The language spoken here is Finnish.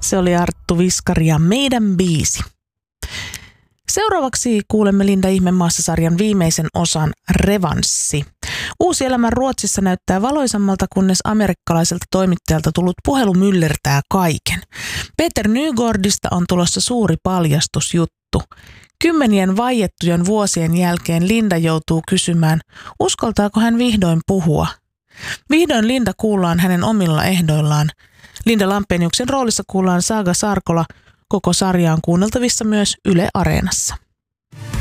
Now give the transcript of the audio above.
Se oli Arttu Viskari ja Meidän biisi. Seuraavaksi kuulemme Linda Ihmemaassa-sarjan viimeisen osan Revanssi. Uusi elämä Ruotsissa näyttää valoisammalta, kunnes amerikkalaiselta toimittajalta tullut puhelu myllertää kaiken. Peter Nygårdista on tulossa suuri paljastusjuttu. Kymmenien vaiettujen vuosien jälkeen Linda joutuu kysymään, uskaltaako hän vihdoin puhua. Vihdoin Linda kuullaan hänen omilla ehdoillaan. Linda Lampeniuksen roolissa kuullaan Saga Sarkola. Koko sarja on kuunneltavissa myös Yle Areenassa.